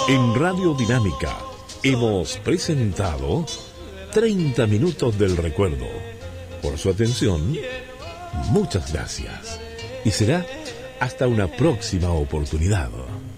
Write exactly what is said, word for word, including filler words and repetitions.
En Radio Dinámica hemos presentado treinta minutos del recuerdo. Por su atención, muchas gracias. Y será hasta una próxima oportunidad.